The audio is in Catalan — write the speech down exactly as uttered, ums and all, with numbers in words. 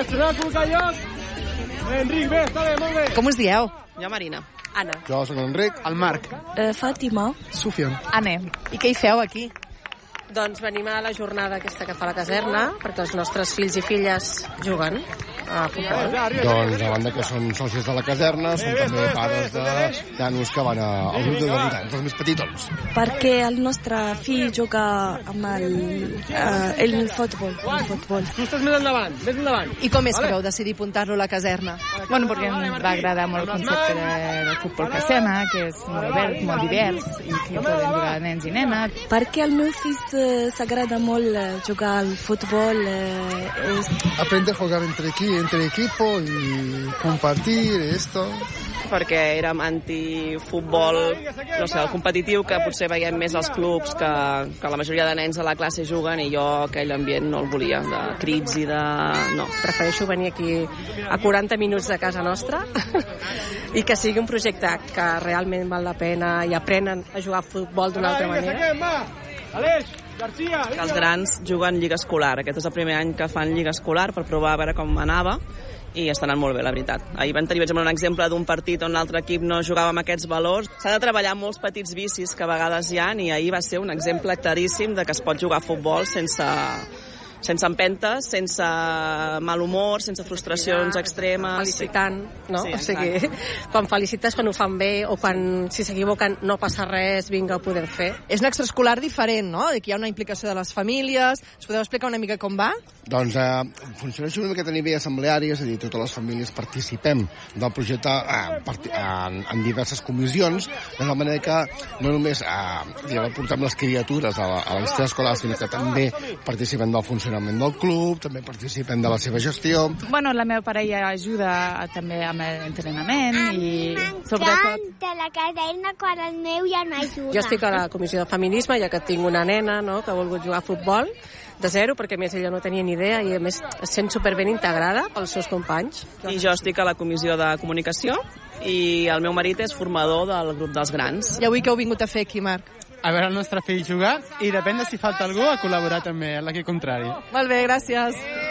Tornar a col·locar lloc. Enric, bé, està bé, molt bé. Com us dieu? Jo, Marina. Anna. Jo soc l'Enric. El Marc. Uh, Fàtima. Sufian. Anne. I què hi feu aquí? Doncs venim a la jornada aquesta que fa la caserna, perquè els nostres fills i filles juguen a futbol. Doncs, a banda que són socis de la caserna, són també pares de nanos que van al grup de debutants, els més petitons. Perquè el nostre fill juga amb el, uh, el futbol. El futbol. Tu estàs més endavant, més endavant. I com és que vau decidir apuntar-lo a la caserna? Bueno, perquè em va agradar molt el concepte de, de futbol caserna, que és molt obert, molt divers, i que poden jugar nens i nenes. Perquè el meu fill eh, s'agrada molt eh, jugar al futbol. Eh, és... Aprende a jugar entre, equi entre equipo y compartir esto. Perquè érem antifutbol, no sé, el competitiu, que potser veiem més als clubs, que, que la majoria de nens de la classe juguen, i jo aquell ambient no el volia, de crits i de... no. Prefereixo venir aquí a quaranta minuts de casa nostra i que sigui un projecte que realment val la pena i aprenen a jugar a futbol d'una altra manera. Aleix, Garcia, que els grans juguen lliga escolar. Aquest és el primer any que fan lliga escolar per provar a veure com anava, i està anant molt bé, la veritat. Ahir vam tenir, per exemple, un exemple d'un partit on l'altre equip no jugava amb aquests valors. S'ha de treballar molts petits vicis que a vegades hi ha, i ahir va ser un exemple claríssim de que es pot jugar a futbol sense... sense empentes, sense mal humor, sense frustracions extremes. Felicitant, no? Sí, o sigui, quan felicites quan ho fan bé o quan, si s'equivoquen, no passa res, vinga, ho podem fer. És un extraescolar diferent, no? Aquí hi ha una implicació de les famílies. Us podeu explicar una mica com va? Doncs eh, funciona una miqueta a nivell assembleari, és a dir, totes les famílies participem del projecte eh, part en, en diverses comissions, de la manera que no només eh, portem les criatures a la, a la història escolar, sinó que també participem del funcionament del club, també participem de la seva gestió. Bueno, la meva parella ajuda també amb l'entrenament i sobretot... M'encanta la caserna quan el meu ja no ajuda. Jo estic a la comissió de feminisme, ja que tinc una nena, no?, que ha volgut jugar a futbol de zero, perquè a més ella no tenia ni idea i a més es sent superben integrada pels seus companys. I jo estic a la comissió de comunicació i el meu marit és formador del grup dels grans. I avui què heu vingut a fer aquí, Marc? A veure el nostre fill jugar i depèn de si falta algú a col·laborar també a l'equip contrari. Molt bé, gràcies.